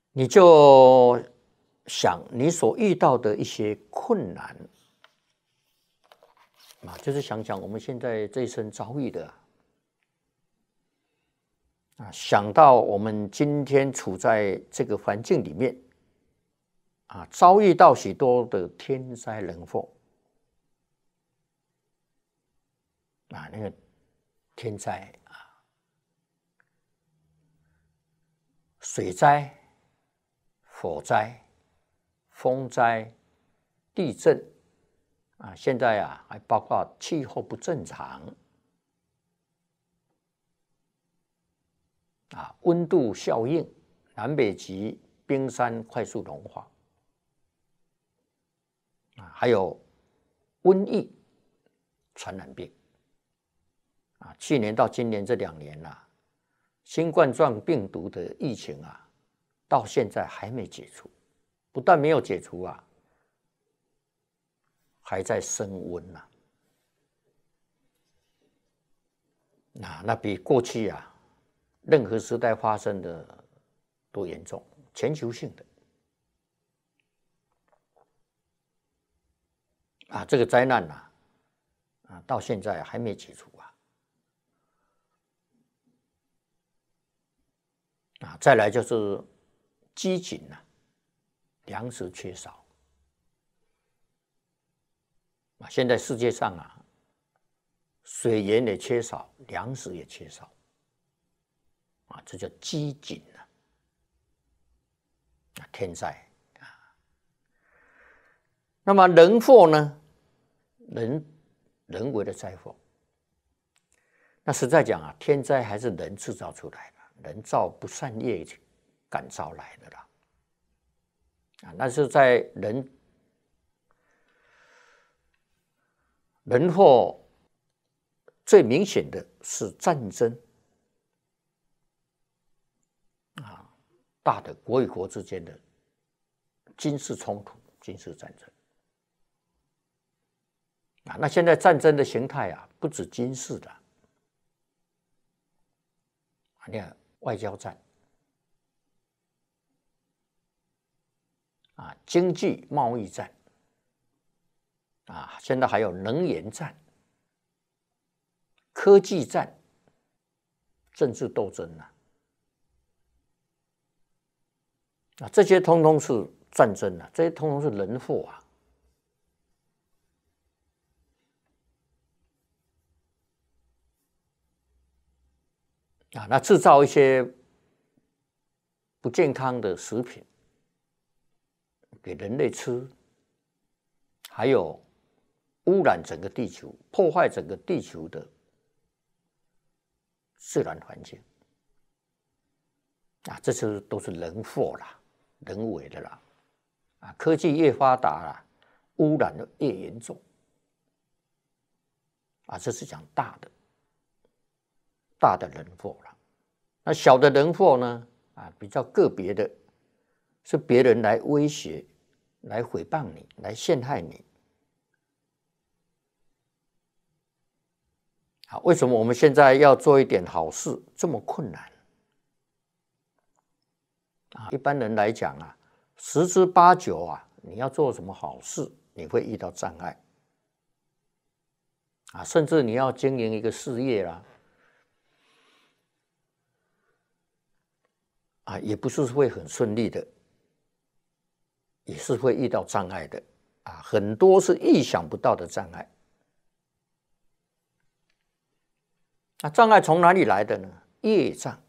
你就想你所遇到的一些困难就是想想我们现在这一生遭遇的想到我们今天处在这个环境里面遭遇到许多的天灾人祸那个天灾水灾、火灾、风灾、地震现在还包括气候不正常温度效应、南北极冰山快速融化还有瘟疫、传染病去年到今年这2年新冠状病毒的疫情到现在还没解除，不但没有解除还在升温那比过去任何时代发生的都严重，全球性的这个灾难到现在还没解除再来就是饥馑粮食缺少现在世界上水源也缺少，粮食也缺少这叫饥馑天灾那么人祸呢？人为的灾祸，那实在讲天灾还是人制造出来的。人造不善业感召来的啦，那是在人祸最明显的是战争大的国与国之间的军事冲突、军事战争那现在战争的形态不止军事的你看外交战经济贸易战现在还有能源战、科技战、政治斗争这些通通是战争这些通通是人祸那制造一些不健康的食品给人类吃，还有污染整个地球，破坏整个地球的自然环境这些都是人祸啦，人为的啦科技越发达污染越严重这是讲大的人祸啦。那小的人祸呢比较个别的，是别人来威胁、来诽谤你、来陷害你为什么我们现在要做一点好事这么困难一般人来讲10之8九你要做什么好事你会遇到障碍甚至你要经营一个事业啦也不是会很顺利的，也是会遇到障碍的很多是意想不到的障碍障碍从哪里来的呢？业障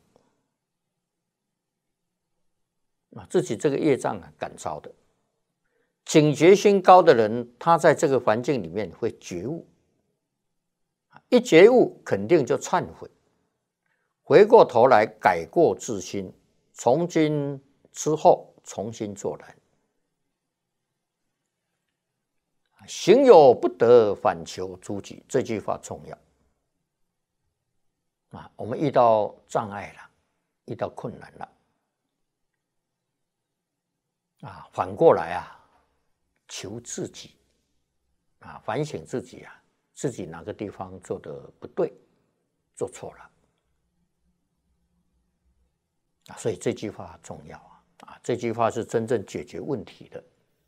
自己这个业障感召的。警觉心高的人，他在这个环境里面会觉悟，一觉悟肯定就忏悔，回过头来改过自新，从今之后重新做人。行有不得，反求诸己，这句话重要我们遇到障碍了，遇到困难了反过来求自己反省自己自己哪个地方做的不对，做错了所以这句话重要这句话是真正解决问题的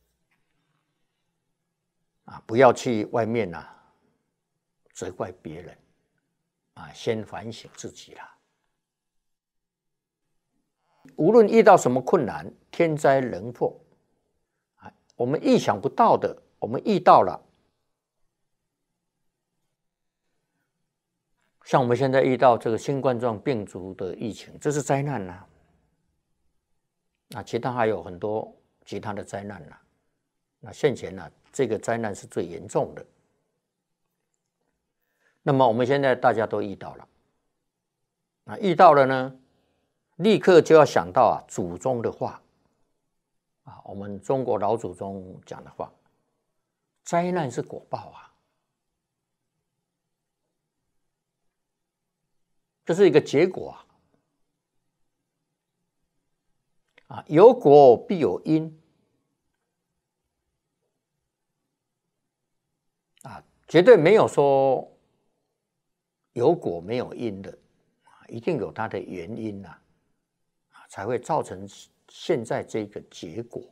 不要去外面责怪别人先反省自己啦。无论遇到什么困难、天灾人祸我们意想不到的，我们遇到了。像我们现在遇到这个新冠状病毒的疫情，这是灾难其他还有很多其他的灾难那现前这个灾难是最严重的。那么我们现在大家都遇到了，遇到了呢，立刻就要想到祖宗的话我们中国老祖宗讲的话，灾难是果报这是一个结果有果必有因绝对没有说有果没有因的一定有它的原因才会造成现在这个结果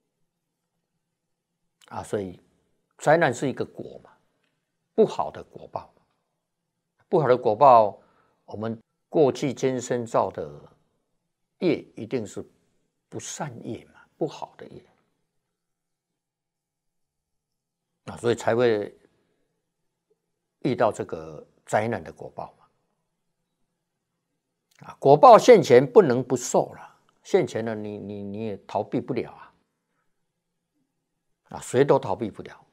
所以灾难是一个果嘛，不好的果报，不好的果报，我们过去今生造的业一定是不善业嘛，不好的业所以才会遇到这个灾难的果报嘛果报现前不能不受了，现前呢你也逃避不了谁都逃避不了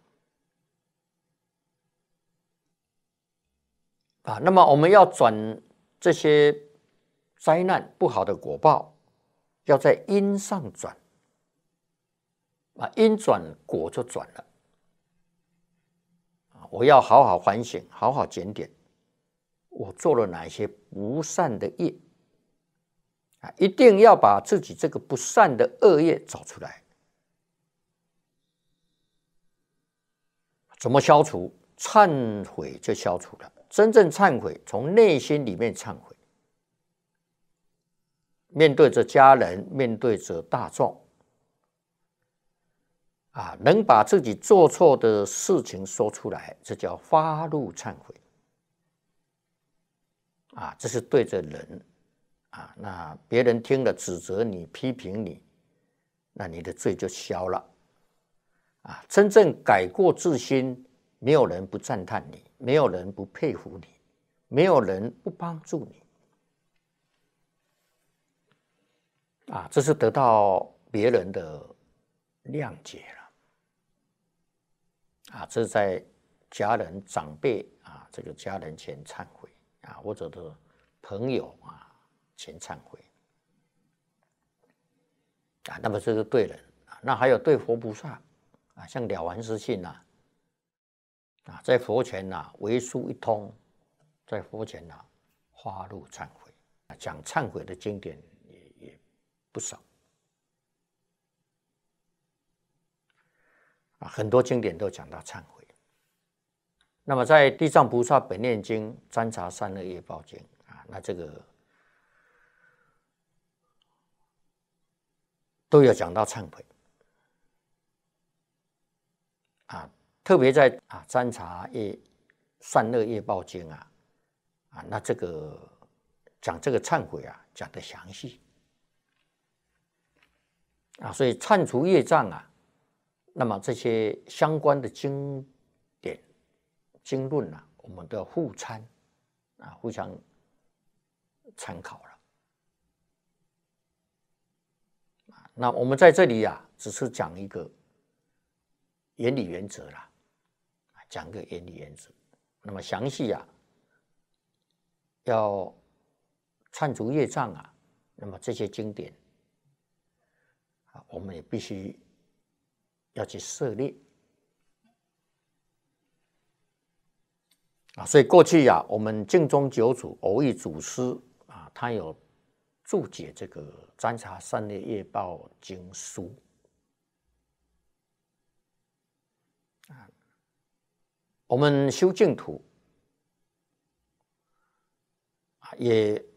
那么我们要转这些灾难不好的果报，要在因上转因转果就转了我要好好反省，好好检点我做了哪些不善的业一定要把自己这个不善的恶业找出来。怎么消除？忏悔就消除了。真正忏悔，从内心里面忏悔，面对着家人，面对着大众能把自己做错的事情说出来，这叫发怒忏悔这是对着人那别人听了指责你、批评你，那你的罪就消了真正改过自新，没有人不赞叹你，没有人不佩服你，没有人不帮助你这是得到别人的谅解了这是在家人长辈这个家人前忏悔或者的朋友前忏悔那么这是对人那还有对佛菩萨像了凡四训在佛前为书一通，在佛前发怒忏悔讲忏悔的经典也不少很多经典都讲到忏悔。那么在地藏菩萨本愿经、占察三恶业报经那这个都有讲到忏悔特别在占察善恶业报经那这个讲这个忏悔讲得详细所以忏除业障那么这些相关的经典经论我们都要互参互相参考了那我们在这里只是讲一个原理原则啦，讲个原理原则。那么详细要忏除业障那么这些经典我们也必须要去涉猎所以过去我们净宗九祖藕益祖师他有注解这个占察善恶业报经书我们修净土也